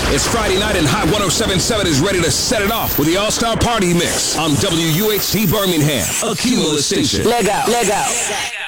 It's Friday night and Hot 107.7 is ready to set it off with the All-Star Party Mix on WUHC Birmingham, a Cumulus station. Let go.